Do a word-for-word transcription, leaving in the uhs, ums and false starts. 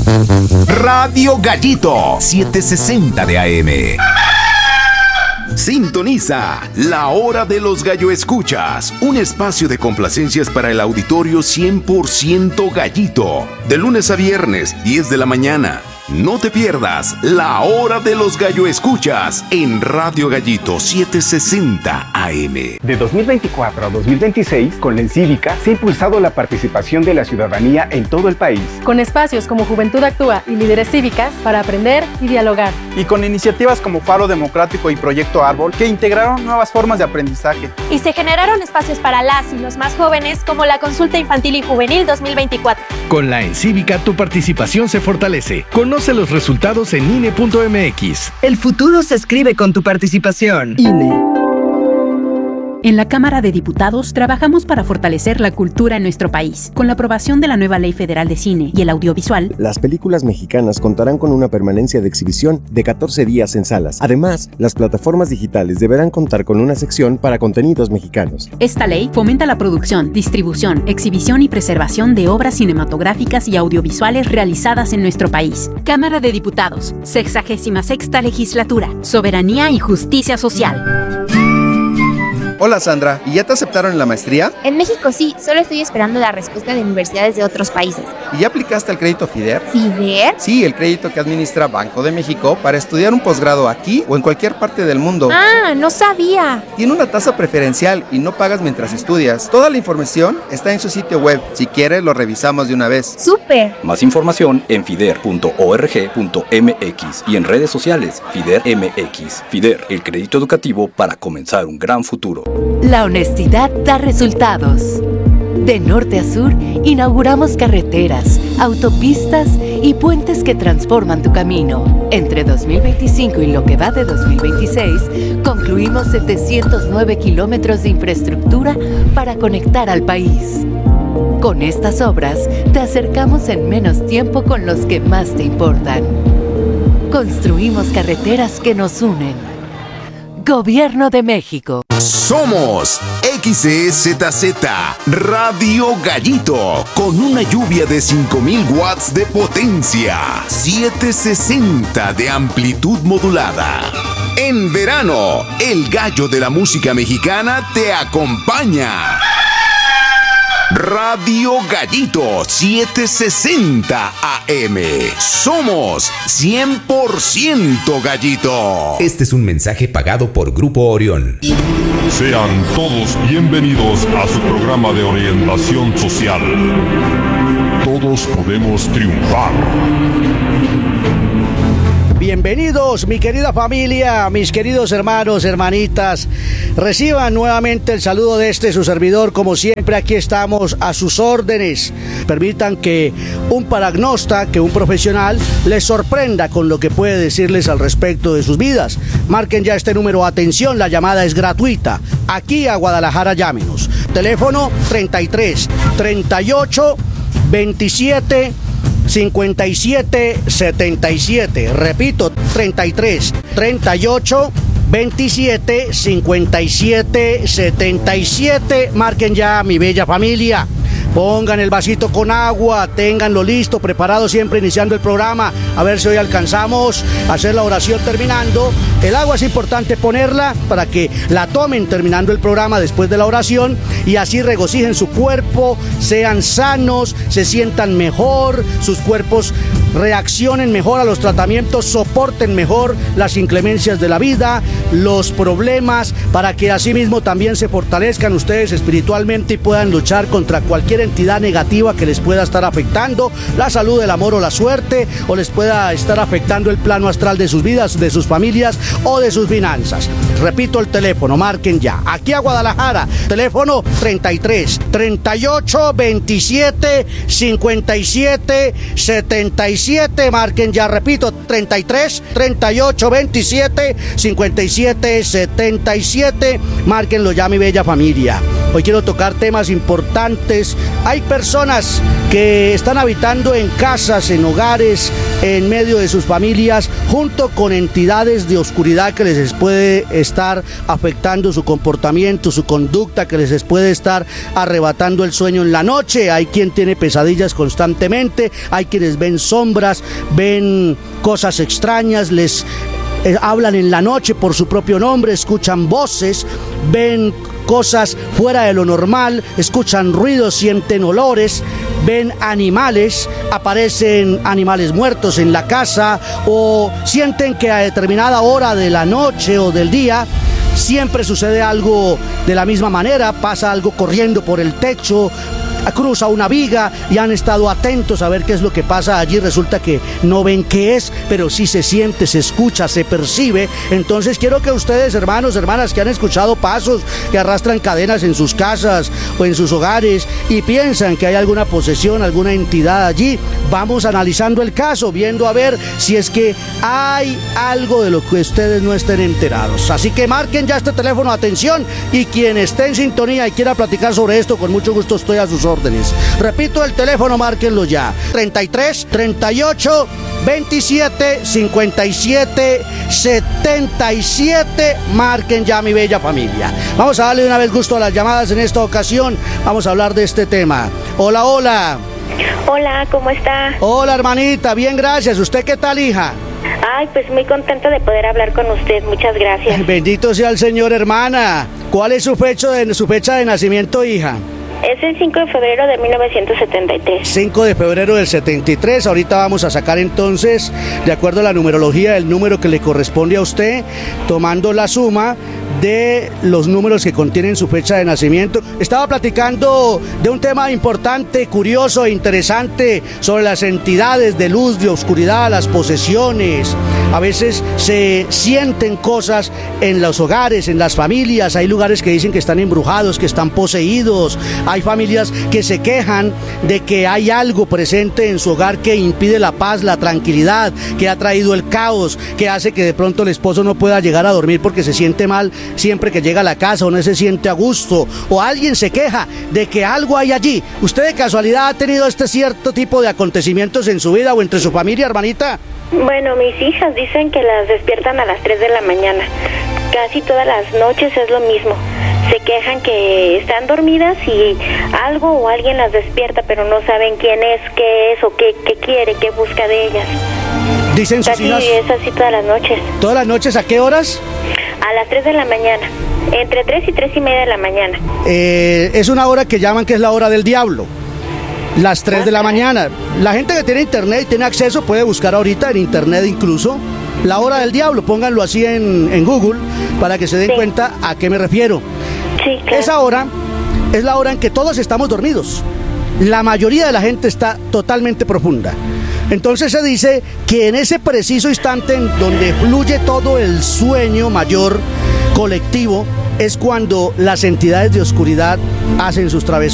Radio Gallito, setecientos sesenta de A M. Sintoniza La Hora de los Gallo Escuchas, un espacio de complacencias para el auditorio cien por ciento gallito, de lunes a viernes, diez de la mañana. No te pierdas La Hora de los Gallo Escuchas en Radio Gallito setecientos sesenta A M. De dos mil veinticuatro a dos mil veintiséis, con la Encívica se ha impulsado la participación de la ciudadanía en todo el país. Con espacios como Juventud Actúa y Líderes Cívicas para aprender y dialogar. Y con iniciativas como Faro Democrático y Proyecto Árbol que integraron nuevas formas de aprendizaje. Y se generaron espacios para las y los más jóvenes como la Consulta Infantil y Juvenil dos mil veinticuatro. Con la Encívica tu participación se fortalece. Conoce los resultados en I N E punto M X. El futuro se escribe con tu participación. I N E. En la Cámara de Diputados trabajamos para fortalecer la cultura en nuestro país. Con la aprobación de la nueva Ley Federal de Cine y el Audiovisual, las películas mexicanas contarán con una permanencia de exhibición de catorce días en salas. Además, las plataformas digitales deberán contar con una sección para contenidos mexicanos. Esta ley fomenta la producción, distribución, exhibición y preservación de obras cinematográficas y audiovisuales realizadas en nuestro país. Cámara de Diputados, sexagésima sexta Legislatura, Soberanía y Justicia Social. Hola Sandra, ¿y ya te aceptaron en la maestría? En México sí, solo estoy esperando la respuesta de universidades de otros países. ¿Y ya aplicaste al crédito FIDER? ¿FIDER? Sí, el crédito que administra Banco de México para estudiar un posgrado aquí o en cualquier parte del mundo. ¡Ah, no sabía! Tiene una tasa preferencial y no pagas mientras estudias. Toda la información está en su sitio web. Si quieres, lo revisamos de una vez. ¡Súper! Más información en fider punto org punto m x y en redes sociales FIDER M X. FIDER, el crédito educativo para comenzar un gran futuro. La honestidad da resultados. De norte a sur, inauguramos carreteras, autopistas y puentes que transforman tu camino. Entre dos mil veinticinco y lo que va de dos mil veintiséis, concluimos setecientos nueve kilómetros de infraestructura para conectar al país. Con estas obras, te acercamos en menos tiempo con los que más te importan. Construimos carreteras que nos unen. Gobierno de México. Somos X E Z Z Radio Gallito, con una lluvia de cinco mil watts de potencia, setecientos sesenta de amplitud modulada. En verano, el gallo de la música mexicana te acompaña. Radio Gallito setecientos sesenta A M. Somos cien por ciento gallito. Este es un mensaje pagado por Grupo Orión. Sean todos bienvenidos a su programa de orientación social. Todos podemos triunfar. Bienvenidos, mi querida familia, mis queridos hermanos, hermanitas. Reciban nuevamente el saludo de este su servidor. Como siempre, aquí estamos a sus órdenes. Permitan que un paragnosta, que un profesional, les sorprenda con lo que puede decirles al respecto de sus vidas. Marquen ya este número. Atención, la llamada es gratuita. Aquí a Guadalajara, llámenos. Teléfono treinta y tres, treinta y ocho, veintisiete, cincuenta y siete, setenta y siete. Repito, treinta y tres, treinta y ocho, veintisiete, cincuenta y siete, setenta y siete. Marquen ya, mi bella familia. Pongan el vasito con agua, ténganlo listo, preparado siempre iniciando el programa. A ver si hoy alcanzamos a hacer la oración terminando. El agua es importante ponerla para que la tomen terminando el programa después de la oración y así regocijen su cuerpo, sean sanos, se sientan mejor, sus cuerpos reaccionen mejor a los tratamientos, soporten mejor las inclemencias de la vida, los problemas, para que asimismo también se fortalezcan ustedes espiritualmente y puedan luchar contra cualquier entidad negativa que les pueda estar afectando la salud, el amor o la suerte, o les pueda estar afectando el plano astral de sus vidas, de sus familias o de sus finanzas. Repito el teléfono, marquen ya. Aquí a Guadalajara, teléfono treinta y tres, treinta y ocho, veintisiete, cincuenta y siete, setenta y siete. Marquen ya, repito, treinta y tres, treinta y ocho, veintisiete, cincuenta y siete, setenta y siete. Márquenlo ya, mi bella familia. Hoy quiero tocar temas importantes. Hay personas que están habitando en casas, en hogares, en medio de sus familias, junto con entidades de oscuridad que les puede estar afectando su comportamiento, su conducta, que les puede estar arrebatando el sueño en la noche. Hay quien tiene pesadillas constantemente, hay quienes ven sombras, ven cosas extrañas, les eh, hablan en la noche por su propio nombre, escuchan voces, ven cosas fuera de lo normal, escuchan ruidos, sienten olores, ven animales, aparecen animales muertos en la casa, o sienten que a determinada hora de la noche o del día siempre sucede algo de la misma manera, pasa algo corriendo por el techo, cruza una viga, y han estado atentos a ver qué es lo que pasa allí. Resulta que no ven qué es, pero sí se siente, se escucha, se percibe. Entonces quiero que ustedes, hermanos, hermanas, que han escuchado pasos que arrastran cadenas en sus casas o en sus hogares y piensan que hay alguna posesión, alguna entidad allí, vamos analizando el caso, viendo a ver si es que hay algo de lo que ustedes no estén enterados. Así que marquen ya este teléfono, atención, y quien esté en sintonía y quiera platicar sobre esto, con mucho gusto estoy a sus órdenes. Repito el teléfono, márquenlo ya: treinta y tres, treinta y ocho, veintisiete, cincuenta y siete, setenta y siete. Marquen ya, mi bella familia. Vamos a darle una vez gusto a las llamadas en esta ocasión. Vamos a hablar de este tema. Hola, hola. Hola, ¿cómo está? Hola, hermanita, bien, gracias. ¿Usted qué tal, hija? Ay, pues muy contenta de poder hablar con usted, muchas gracias. Bendito sea el Señor, hermana. ¿Cuál es su fecha de, su fecha de nacimiento, hija? Es el cinco de febrero de mil novecientos setenta y tres. cinco de febrero del setenta y tres. Ahorita vamos a sacar entonces, de acuerdo a la numerología, el número que le corresponde a usted, tomando la suma de los números que contienen su fecha de nacimiento. Estaba platicando de un tema importante, curioso e interesante sobre las entidades de luz, de oscuridad, las posesiones. A veces se sienten cosas en los hogares, en las familias. Hay lugares que dicen que están embrujados, que están poseídos. Hay familias que se quejan de que hay algo presente en su hogar que impide la paz, la tranquilidad, que ha traído el caos, que hace que de pronto el esposo no pueda llegar a dormir porque se siente mal siempre que llega a la casa, o no se siente a gusto, o alguien se queja de que algo hay allí. ¿Usted de casualidad ha tenido este cierto tipo de acontecimientos en su vida o entre su familia, hermanita? Bueno, mis hijas dicen que las despiertan a las tres de la mañana. Casi todas las noches es lo mismo. Se quejan que están dormidas y algo o alguien las despierta, pero no saben quién es, qué es o qué, qué quiere, qué busca de ellas. Dicen sus Casi hijas. es así todas las noches. ¿Todas las noches a qué horas? A las tres de la mañana. Entre tres y tres y media de la mañana. Eh, es una hora que llaman que es la hora del diablo. Las tres de la mañana. La gente que tiene internet y tiene acceso puede buscar ahorita en internet incluso la hora del diablo. Pónganlo así en, en Google para que se den sí. cuenta a qué me refiero. Sí, claro. Esa hora es la hora en que todos estamos dormidos. La mayoría de la gente está totalmente profunda. Entonces se dice que en ese preciso instante en donde fluye todo el sueño mayor colectivo es cuando las entidades de oscuridad hacen sus travesuras.